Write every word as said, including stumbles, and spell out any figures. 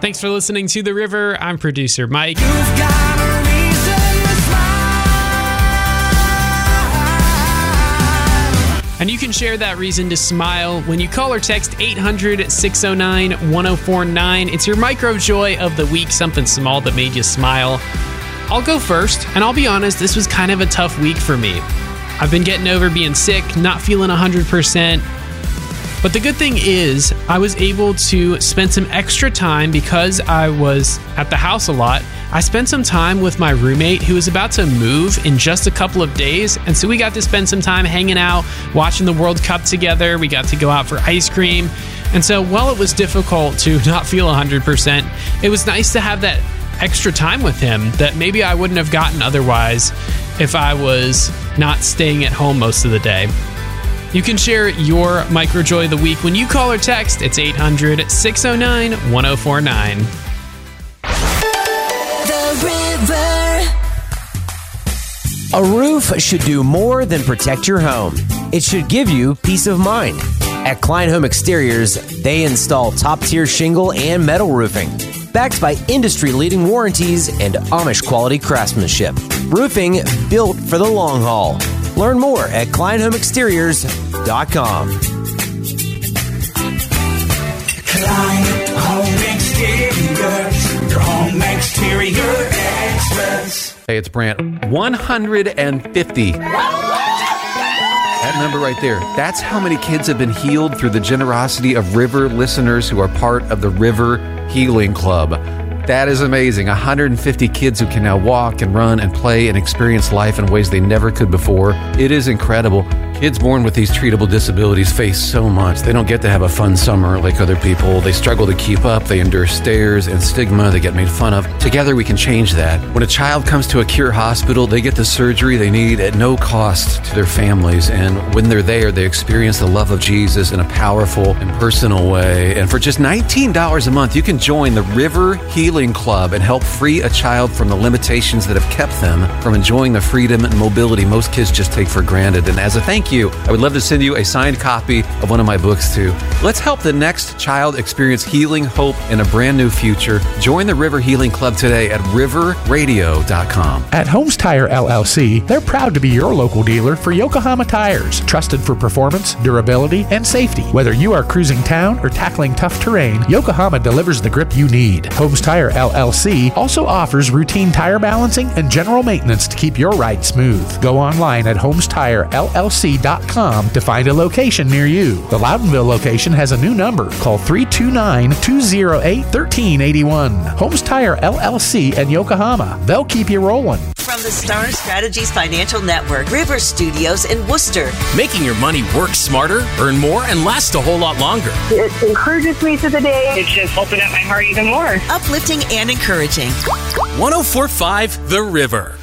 Thanks for listening to The River. I'm producer Mike. You've got a reason to smile. And you can share that reason to smile when you call or text eight hundred, six oh nine, one oh four nine. It's your micro joy of the week, something small that made you smile. I'll go first, and I'll be honest, this was kind of a tough week for me. I've been getting over being sick, not feeling one hundred percent. But the good thing is, I was able to spend some extra time because I was at the house a lot. I spent some time with my roommate who was about to move in just a couple of days. And so we got to spend some time hanging out, watching the World Cup together. We got to go out for ice cream. And so while it was difficult to not feel one hundred percent, it was nice to have that extra time with him that maybe I wouldn't have gotten otherwise if I was not staying at home most of the day. You can share your micro joy of the week when you call or text. It's eight hundred, six oh nine, one oh four nine. The River. A roof should do more than protect your home. It should give you peace of mind. At Klein Home Exteriors, they install top-tier shingle and metal roofing, backed by industry-leading warranties and Amish-quality craftsmanship. Roofing built for the long haul. Learn more at klein home exteriors dot com. Klein Home Exteriors, your home exterior experts. Hey, it's Brant. one hundred fifty. That number right there, that's how many kids have been healed through the generosity of River listeners who are part of the River Healing Club. That is amazing. one hundred fifty kids who can now walk and run and play and experience life in ways they never could before. It is incredible. Kids born with these treatable disabilities face so much. They don't get to have a fun summer like other people. They struggle to keep up. They endure stares and stigma. They get made fun of. Together we can change that. When a child comes to a Cure hospital, they get the surgery they need at no cost to their families. And when they're there, they experience the love of Jesus in a powerful and personal way. And for just nineteen dollars a month, you can join the River Healing Club and help free a child from the limitations that have kept them from enjoying the freedom and mobility most kids just take for granted. And as a thank you, I would love to send you a signed copy of one of my books too. Let's help the next child experience healing, hope, and a brand new future. Join the River Healing Club today at river radio dot com. At Holmes Tire L L C, they're proud to be your local dealer for Yokohama tires, trusted for performance, durability, and safety. Whether you are cruising town or tackling tough terrain, Yokohama delivers the grip you need. Holmes Tire L L C also offers routine tire balancing and general maintenance to keep your ride smooth. Go online at holmes tire l l c dot com to find a location near you. The Loudonville location has a new number. Call three two nine, two oh eight, one three eight one. Holmes Tire L L C and Yokohama. They'll keep you rolling. From the Star Strategies Financial Network, River Studios in Worcester. Making your money work smarter, earn more, and last a whole lot longer. It encourages me through the day. It's just opened up my heart even more. Uplifting and encouraging. one oh four point five The River.